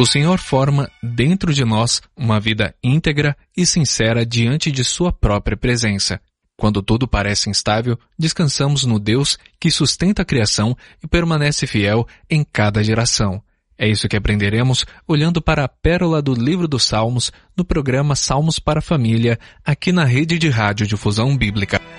O Senhor forma dentro de nós uma vida íntegra e sincera diante de Sua própria presença. Quando tudo parece instável, descansamos no Deus que sustenta a criação e permanece fiel em cada geração. É isso que aprenderemos olhando para a pérola do livro dos Salmos no programa Salmos para a Família, aqui na Rede de Rádio Difusão Bíblica.